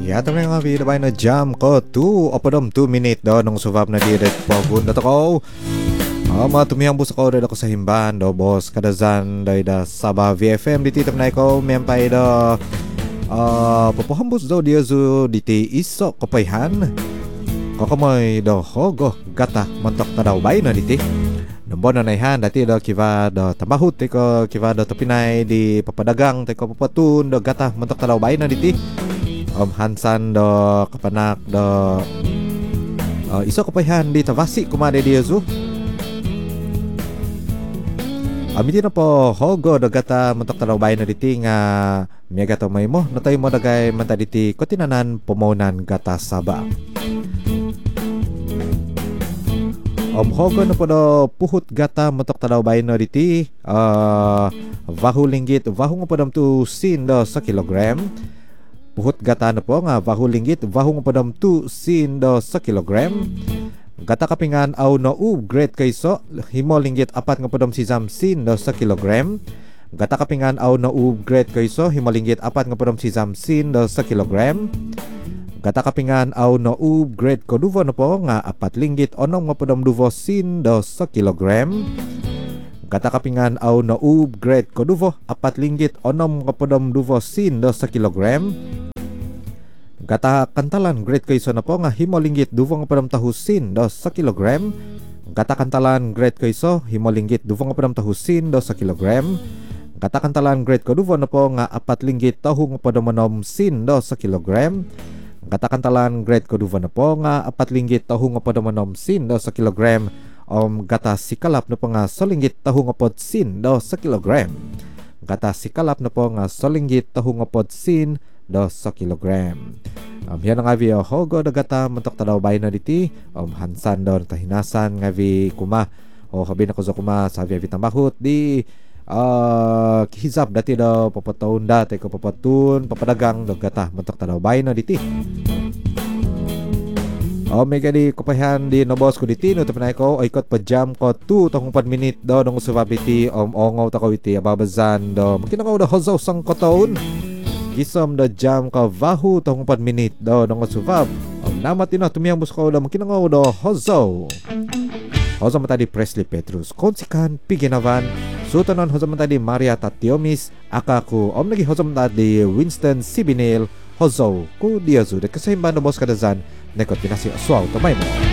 Ya, teman nga video bay na jam ko 2 opadom 2 minute do nung suvab na direct pogun dato ko. Tumiyang bus ko dito sa himban do boss kadazan do da Sabah VFM di titap na ko mempay do papuhambus do dia zu diti isok kapayhan. Kokomoy do hogo gata mantok na daw bay na diti. Nambon na naihan dati do kiva do tambahut ko kiva do topinay di papadagang ko papatun do gata mantok na daw bay na diti. Hansan do kapanak do iso kapayhan di tavasi kumade dia zu. Amiti na po hogo do gata mantok talaw bay na diti nga miyaga to may mo natay mo dagay manta diti kotinanan pomonan gata Sabah. Hogo na po do puhut gata mantok talaw bay na diti vahu linggit vahu nga po dam tu sin do sa kilogram. Puhut gata na po nga vahu linggit vahu nga po dam tu sin do sa kilogram. Gata kapingan aw no grade kayso himo linggit apat nga podom sisam sin do sa kilogram. Gata kapingan aw no grade kayso himo linggit apat nga podom sisam sin do sa kilogram. Gata kapingan aw no grade koduvo na po nga apat linggit onom nga podom duvo sin do sa kilogram. Gata kapingan aw no grade koduvo apat linggit onom nga podom duvo sin do sa kilogram. Gata kantalan grade kayso na po nga himo linggit duvo nga padam tahusin do sa kilogram. Gata kantalan grade kayso himo linggit duvo nga padam tahusin do sa kilogram. Gata kantalan grade ko duvo na po nga apat linggit tahu nga padam manom sin do sa kilogram. Gata kantalan grade ko duvo na po nga apat linggit tahu nga padam manom sin do sa kilogram. Gata sikalap na po nga solinggit tahu nga pod sin do sa kilogram. Gata sikalap na po nga solinggit tahu nga pod sin do sa kilogram. Yan nga vi hogo dagata mantok tadaw bay na diti hansan do tahinasan nga vi kuma habi na ko sa kuma sa vi tambahut di kihizap dati do papataon dati ko papatun papadagang dagata mantok tadaw bay na diti. Mega di kupahan di no boss ko diti no tapnay ko ikot pa jam ko 2 tong 4 minute do nung usabiti ongaw ta ko iti ababazan do makinangaw do hozaw sang kotaon. Gisom da jam ka vahu tong 4 minute daw nang suvab. Namat ina tumiyang bus ko da makinangaw do hozo. Hozo mata di Presley Petrus konsikan piginavan. Sutanon hozo mata di Maria Tatiomis akaku nagi hozo mata di Winston Sibinil hozo ku dia zu de kasimban do bos kadazan nekot pinasi aswaw to may mo.